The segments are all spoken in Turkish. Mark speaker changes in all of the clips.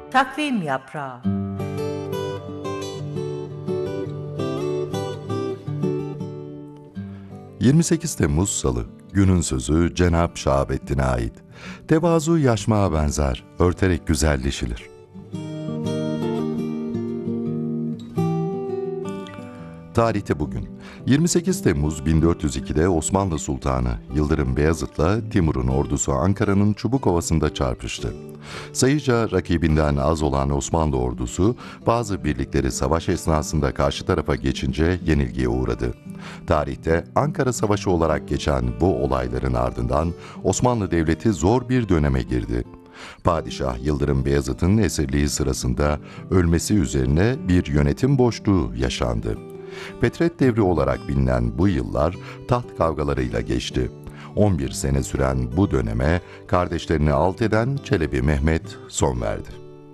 Speaker 1: Takvim Yaprağı.
Speaker 2: ...28 Temmuz Salı, günün sözü Cenab-ı Şahabettin'e ait. Tevazu yaşmağa benzer, örterek güzelleşilir. Tarihte bugün, 28 Temmuz 1402'de Osmanlı Sultanı Yıldırım Beyazıt'la Timur'un ordusu Ankara'nın Çubukovası'nda çarpıştı. Sayıca rakibinden az olan Osmanlı ordusu bazı birlikleri savaş esnasında karşı tarafa geçince yenilgiye uğradı. Tarihte Ankara Savaşı olarak geçen bu olayların ardından Osmanlı Devleti zor bir döneme girdi. Padişah Yıldırım Beyazıt'ın esirliği sırasında ölmesi üzerine bir yönetim boşluğu yaşandı. Petret devri olarak bilinen bu yıllar taht kavgalarıyla geçti. 11 sene süren bu döneme kardeşlerini alt eden Çelebi Mehmet son verdi.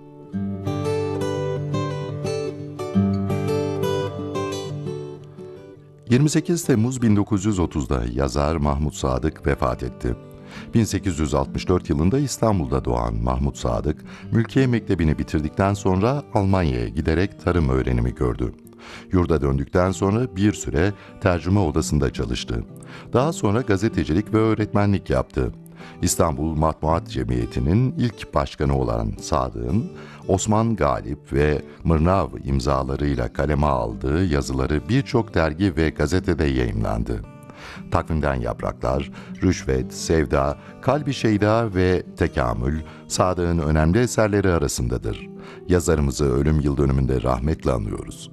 Speaker 2: ...28 Temmuz 1930'da yazar Mahmut Sadık vefat etti. 1864 yılında İstanbul'da doğan Mahmut Sadık, Mülkiye Mektebi'ni bitirdikten sonra Almanya'ya giderek tarım öğrenimi gördü. Yurda döndükten sonra bir süre tercüme odasında çalıştı. Daha sonra gazetecilik ve öğretmenlik yaptı. İstanbul Matbuat Cemiyeti'nin ilk başkanı olan Sadık'ın Osman Galip ve Mırnav imzalarıyla kaleme aldığı yazıları birçok dergi ve gazetede yayımlandı. Takvimden Yapraklar, Rüşvet, Sevda, Kalbi Şeyda ve Tekamül, Sadık'ın önemli eserleri arasındadır. Yazarımızı ölüm yıl dönümünde rahmetle anıyoruz.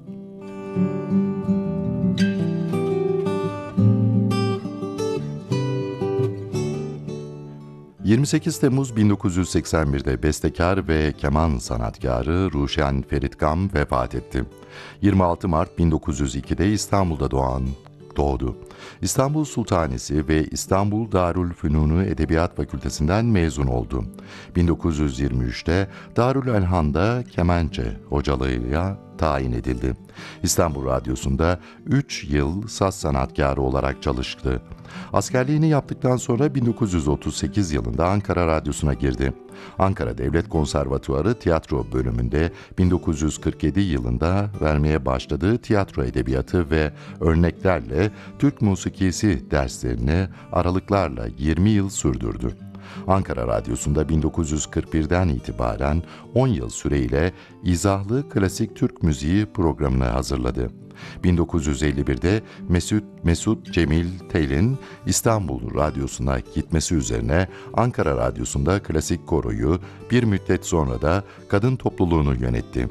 Speaker 2: 28 Temmuz 1981'de bestekar ve keman sanatkarı Ruşen Ferit Gam vefat etti. 26 Mart 1902'de İstanbul'da doğdu. İstanbul Sultanesi ve İstanbul Darülfünunu Edebiyat Fakültesinden mezun oldu. 1923'te Darülelhan'da kemençe hocalığıyla tayin edildi. İstanbul Radyosu'nda 3 yıl saz sanatkarı olarak çalıştı. Askerliğini yaptıktan sonra 1938 yılında Ankara Radyosu'na girdi. Ankara Devlet Konservatuarı tiyatro bölümünde 1947 yılında vermeye başladığı tiyatro edebiyatı ve örneklerle Türk musikisi derslerini aralıklarla 20 yıl sürdürdü. Ankara Radyosu'nda 1941'den itibaren 10 yıl süreyle izahlı klasik Türk müziği programını hazırladı. 1951'de Mesut Cemil Tel'in İstanbul Radyosu'na gitmesi üzerine Ankara Radyosu'nda klasik koroyu, bir müddet sonra da kadın topluluğunu yönetti.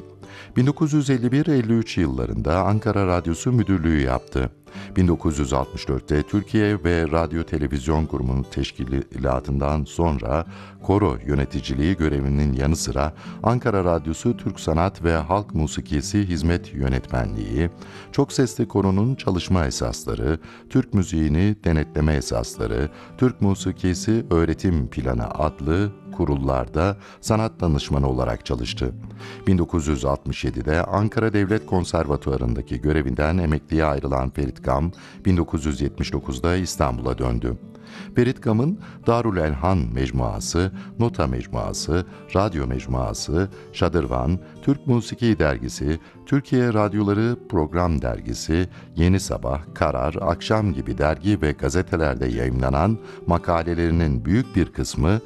Speaker 2: 1951-53 yıllarında Ankara Radyosu müdürlüğü yaptı. 1964'te Türkiye ve Radyo Televizyon Kurumu'nun teşkilatından sonra koro yöneticiliği görevinin yanı sıra Ankara Radyosu Türk Sanat ve Halk Musikisi Hizmet Yönetmenliği, Çok Sesli Koronun Çalışma Esasları, Türk Müziğini Denetleme Esasları, Türk Musikisi Öğretim Planı adlı kurullarda sanat danışmanı olarak çalıştı. 1967'de Ankara Devlet Konservatuarı'ndaki görevinden emekliye ayrılan Ferit Gam, 1979'da İstanbul'a döndü. Ferit Gam'ın Darülelhan Mecmuası, Nota Mecmuası, Radyo Mecmuası, Şadırvan, Türk Musiki Dergisi, Türkiye Radyoları Program Dergisi, Yeni Sabah, Karar, Akşam gibi dergi ve gazetelerde yayımlanan makalelerinin büyük bir kısmı